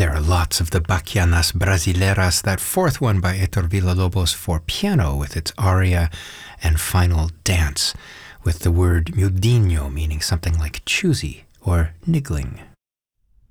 There are lots of the Bachianas Brasileiras, that fourth one by Héctor Villa-Lobos for piano with its aria and final dance, with the word miudinho meaning something like choosy or niggling.